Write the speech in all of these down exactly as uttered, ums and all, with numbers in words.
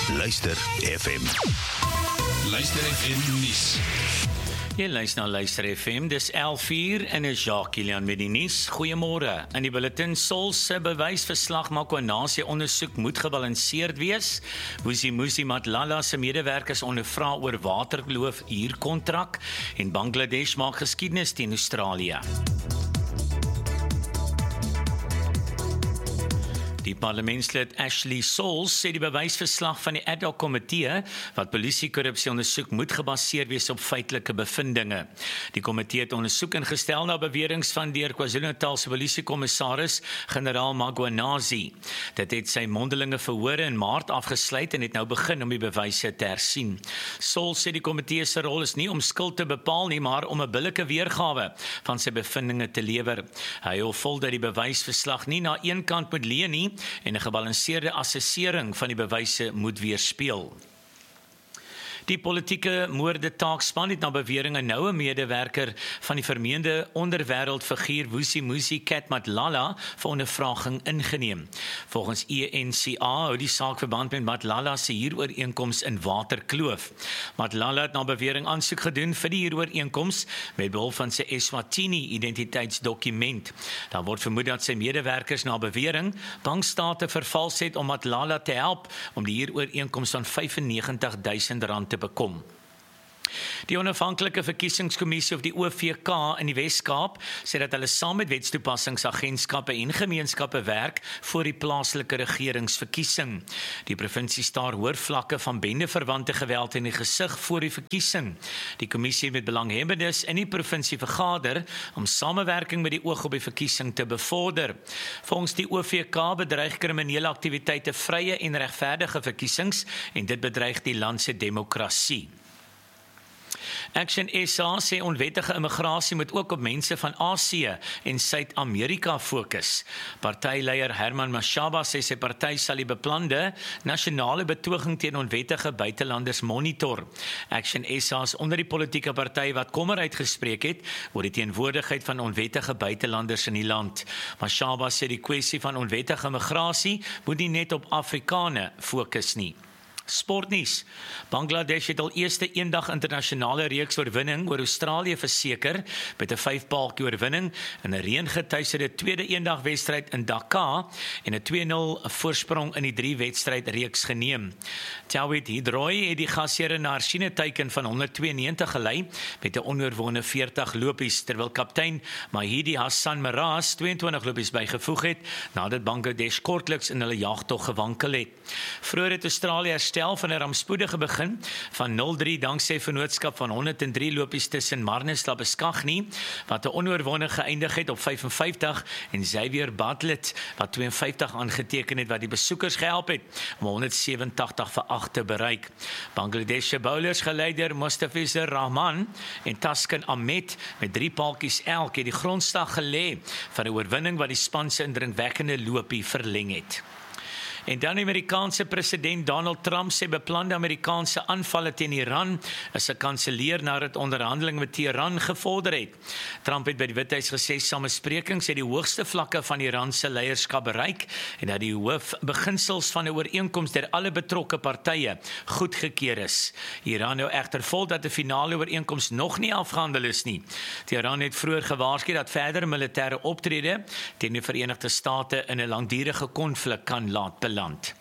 Luister F M. Luister F M nuus. Jy luister na Luister F M, dis elf uur en is Jacques Kilian met die nuus. Goeiemôre. In die bulletin Sol se bewysverslag maak 'n nasie-ondersoek moet gebalanseerd wees. Vusi Musi Matlala se medewerkers ondervra oor waterkloof huurkontrak en Bangladesh maak geskiedenis teen Australië. Die parlementslid Ashley Souls sê die bewysverslag van die ad hoc komitee wat polisie-korrupsie ondersoek moet gebaseer wees op feitelike bevindinge. Die komitee het ondersoek ingestel na beweringe van deur KwaZulu-Natal se polisiekommissaris generaal Magwanazi. Dit het sy mondelinge verhore in Maart afgesluit en het nou begin om die bewyse te hersien. Souls sê die komitee se rol is nie om skuld te bepaal nie, maar om 'n billike weergawe van sy bevindinge te lewer. Hy hou vol dat die bewysverslag nie na een kant moet leun nie en 'n gebalanseerde assessering van die bewyse moet weerspieël. Die politieke moordetaakspan het na bewering 'n noue medewerker van die vermeende onderwêreldfiguur Vusi Musi Matlala vir ondervraging ingeneem. Volgens E N C A hou die saak verband met Matlala se huurooreenkoms in Waterkloof. Matlala het na bewering aansoek gedoen vir die huurooreenkoms met behulp van sy Eswatini identiteitsdokument. Daar word vermoed dat sy medewerkers na bewering bankstate vervals het om Matlala te help om die huurooreenkoms van vyfennegentig duisend rand te bekom. Die onafhanklike verkiesingskommissie of die O V K in die Wes-Kaap sê dat hulle saam met wetstoepassingsagentskappe en gemeenskappe werk vir die plaaslike regeringsverkiesing. Die provinsie staar hoër vlakke van bendeverwante geweld in die gesig voor die verkiesing. Die kommissie met belanghebbendes in die provinsie vergader om samewerking met die oog op die verkiesing te bevorder. Volgens die O V K bedreig kriminele aktiwiteite vrye en regverdige verkiesings en dit bedreig die land se demokrasie. Action S A sê onwettige immigrasie moet ook op mense van Asië en Suid-Amerika fokus. Partyleier Herman Mashaba sê sy party sal die beplande nasionale betoging teen onwettige buitelanders monitor. Action S A is onder die politieke party wat kommer uitgespreek het oor die teenwoordigheid van onwettige buitelanders in die land. Mashaba sê die kwessie van onwettige immigrasie moet nie net op Afrikane fokus nie. Sportnuus. Bangladesh het al eerste eendag internasionale reeks oorwinning oor Australië verseker met 'n vyf-paaltjie oorwinning in 'n reëngetuiserde tweede eendag wedstryd in Dhaka en 'n twee nul voorsprong in die drie wedstryd reeks geneem. Tawhid Hidroy het die gasheer na hersiene teiken van honderdtweeënnegentig gelei met 'n onoorwonde veertig lopies, terwyl kaptein Mahidi Hassan Miraz tweeëntwintig lopies bygevoeg het nadat Bangladesh kortliks in hulle jagtog gewankel het. Vroeër het Australië herstel van 'n rampspoedige begin van nul drie danksy vennootskap van honderd drie lopies tussen Marnus Labuschagne wat 'n onoorwonde geëindig het op vyf en vyftig en Xavier Bartlett wat twee en vyftig aangeteken het wat die besoekers gehelp het om honderd sewentig vir agt te bereik. Bangladesh se bowlers gelei deur Mustafizur Rahman en Taskin Ahmed met drie paaltjies elk het die grondslag gelê van 'n oorwinning wat die span se indrukwekkende lopie verleng het. En dan die Amerikaanse president Donald Trump sê beplande Amerikaanse aanvalle teen Iran is 'n kanselleer nadat onderhandeling met Teheran gevorder het. Trump het by die Withuis gesê samesprekings het die hoogste vlakke van Iran se leierskap bereik en dat die hoofbeginsels van 'n ooreenkoms deur alle betrokke partye goedgekeur is. Iran nou egter vol dat 'n finale ooreenkoms nog nie afgehandel is nie. Teheran het vroeër gewaarsku dat verdere militêre optrede teen die Verenigde State in 'n langdurige konflik kan laat beland.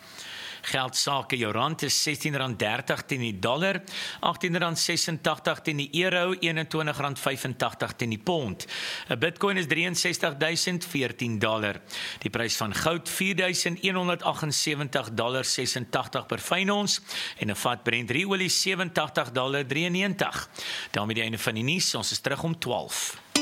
Geldsake, jou rand is sestien rand dertig teen die dollar, agttien rand sesentagtig teen die euro, eenentwintig rand vyfentagtig teen die pond. 'n Bitcoin is ses drie ses duisend veertien dollar. Die prys van goud vier duisend een honderd agsewentig dollar sesentagtig per fyn ons en 'n vat Brent olie sewentagtig dollar drieënnegentig. daarmee die einde van die nuus, ons is terug om twaalf.